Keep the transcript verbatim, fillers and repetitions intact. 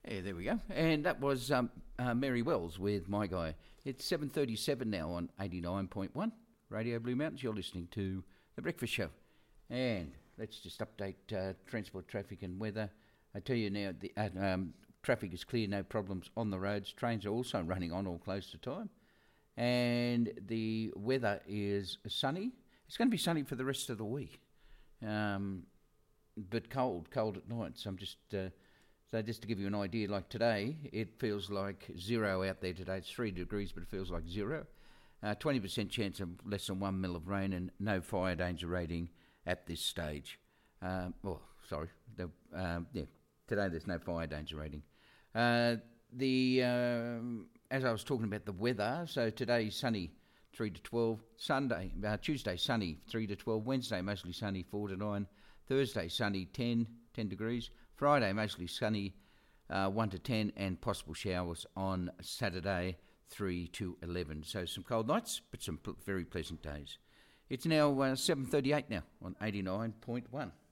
Yeah, there we go. And that was um, uh, Mary Wells with My Guy. It's seven thirty-seven now on eighty-nine point one Radio Blue Mountains. You're listening to The Breakfast Show. And let's just update uh, transport, traffic and weather. I tell you now, the uh, um, traffic is clear, no problems on the roads. Trains are also running on or close to time. And the weather is sunny. It's going to be sunny for the rest of the week. Um, but cold, cold at night. So I'm just... Uh, So just to give you an idea, like today, it feels like zero out there today. It's three degrees, but it feels like zero. Uh, twenty percent chance of less than one mil of rain and no fire danger rating at this stage. Um, oh, sorry. The, um, yeah, today there's no fire danger rating. Uh, the um, as I was talking about the weather, so today sunny, three to twelve. Sunday, uh, Tuesday sunny, three to twelve. Wednesday mostly sunny, four to nine. Thursday sunny, ten, ten degrees. Friday, mostly sunny, uh, one to ten, and possible showers on Saturday, three to eleven. So some cold nights, but some pl- very pleasant days. It's now uh, seven thirty-eight now on eighty-nine point one.